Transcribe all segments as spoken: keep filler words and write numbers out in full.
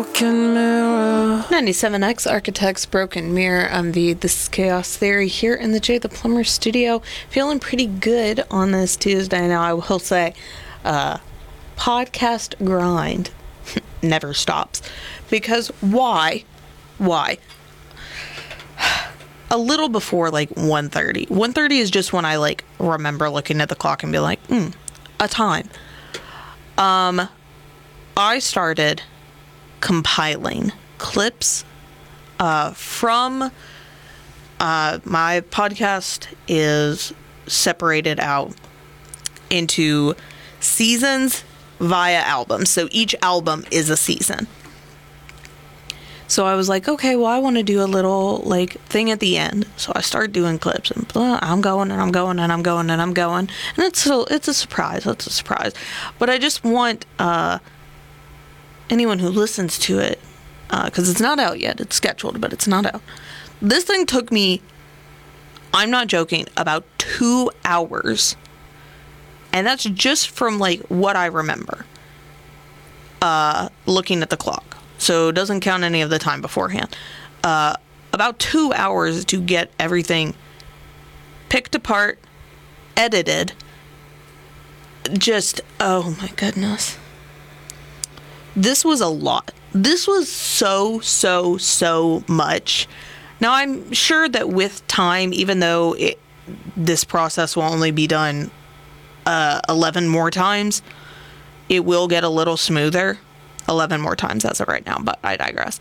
broken mirror. ninety-seven X Architects Broken Mirror. I'm V. This is Chaos Theory here in the Jay the Plumber studio. Feeling pretty good on this Tuesday. Now, I will say, uh, podcast grind never stops. Because why? Why? A little before, like, one thirty. one thirty is just when I, like, remember looking at the clock and be like, hmm, a time. Um, I started compiling clips uh, from uh, my podcast is separated out into seasons via albums. So each album is a season. So I was like, okay, well, I want to do a little like thing at the end. So I started doing clips and blah, I'm going and I'm going and I'm going and I'm going. And it's a, it's a surprise. It's a surprise. But I just want uh, anyone who listens to it, because uh, it's not out yet. It's scheduled, but it's not out. This thing took me, I'm not joking, about two hours. And that's just from like what I remember uh, looking at the clock. So it doesn't count any of the time beforehand. Uh, about two hours to get everything picked apart, edited. Just, oh my goodness. This was a lot. This was so, so, so much. Now, I'm sure that with time, even though it, this process will only be done uh, eleven more times, it will get a little smoother. eleven more times as of right now, but I digress.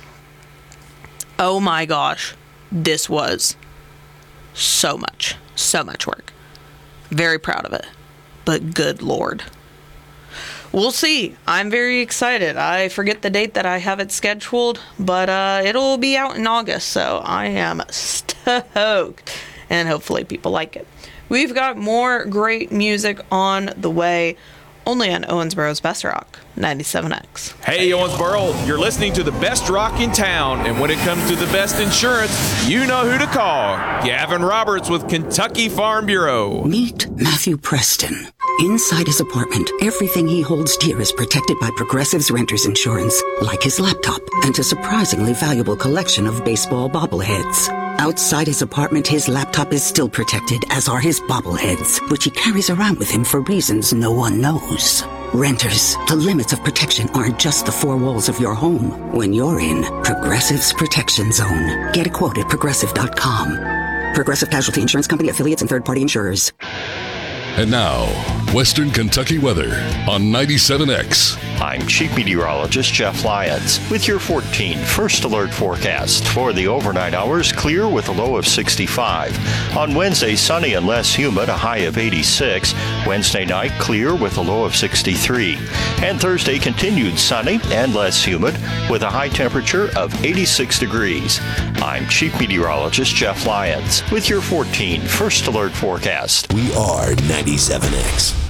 Oh my gosh. This was so much, so much work. Very proud of it. But good Lord. We'll see. I'm very excited. I forget the date that I have it scheduled, but uh, it'll be out in August, so I am stoked. And hopefully people like it. We've got more great music on the way, only on Owensboro's Best Rock, ninety-seven X. Hey, Owensboro, you're listening to the best rock in town, and when it comes to the best insurance, you know who to call. Gavin Roberts with Kentucky Farm Bureau. Meet Matthew Preston. Inside his apartment, everything he holds dear is protected by Progressive's renter's insurance, like his laptop and a surprisingly valuable collection of baseball bobbleheads. Outside his apartment, his laptop is still protected, as are his bobbleheads, which he carries around with him for reasons no one knows. Renters, the limits of protection aren't just the four walls of your home. When you're in Progressive's Protection Zone, get a quote at progressive dot com. Progressive Casualty Insurance Company, affiliates, and third-party insurers. And now, Western Kentucky weather on ninety-seven X. I'm Chief Meteorologist Jeff Lyons with your fourteen First Alert forecast. For the overnight hours, clear with a low of sixty-five. On Wednesday, sunny and less humid, a high of eighty-six. Wednesday night, clear with a low of sixty-three. And Thursday, continued sunny and less humid with a high temperature of eighty-six degrees. I'm Chief Meteorologist Jeff Lyons with your fourteen First Alert forecast. We are ninety-seven X.